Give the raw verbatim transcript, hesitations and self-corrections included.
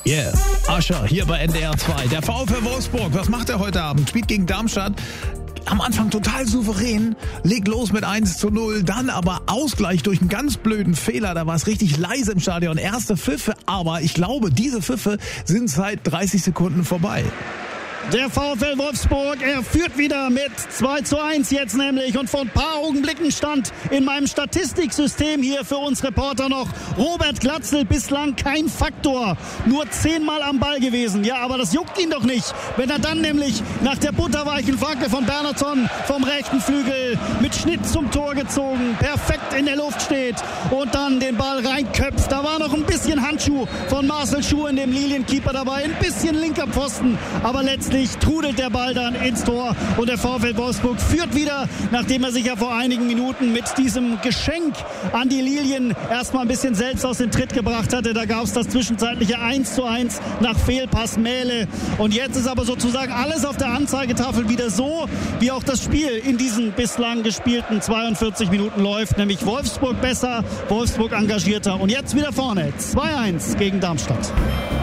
Yeah, Ascher hier bei N D R zwei. Der VfL Wolfsburg, was macht er heute Abend? Spielt gegen Darmstadt. Am Anfang total souverän, legt los mit eins zu null, dann aber Ausgleich durch einen ganz blöden Fehler. Da war es richtig leise im Stadion. Erste Pfiffe, aber ich glaube, diese Pfiffe sind seit dreißig Sekunden vorbei. Der VfL Wolfsburg, er führt wieder mit zwei zu eins jetzt nämlich. Und vor ein paar Augenblicken stand in meinem Statistiksystem hier für uns Reporter noch Robert Glatzel, bislang kein Faktor. Nur zehnmal am Ball gewesen. Ja, aber das juckt ihn doch nicht, wenn er dann nämlich nach der butterweichen Flanke von Bernhardsson vom rechten Flügel mit Schnitt zum Tor gezogen, perfekt in der Luft steht und dann den Ball reinköpft. Da war noch ein bisschen Handschuh von Marcel Schuhen, dem Lilienkeeper, dabei. Ein bisschen linker Pfosten, aber letztlich trudelt der Ball dann ins Tor und der VfL Wolfsburg führt wieder, nachdem er sich ja vor einigen Minuten mit diesem Geschenk an die Lilien erstmal ein bisschen selbst aus dem Tritt gebracht hatte. Da gab es das zwischenzeitliche eins zu eins nach Fehlpass Mähle. Und jetzt ist aber sozusagen alles auf der Anzeigetafel wieder so, wie auch das Spiel in diesen bislang gespielten zweiundvierzig Minuten läuft, nämlich Wolfsburg besser, Wolfsburg engagierter und jetzt wieder vorne. zwei eins gegen Darmstadt.